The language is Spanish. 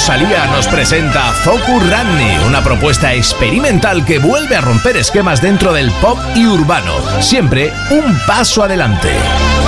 Rosalía nos presenta Focus Ranni, una propuesta experimental que vuelve a romper esquemas dentro del pop y urbano, siempre un paso adelante.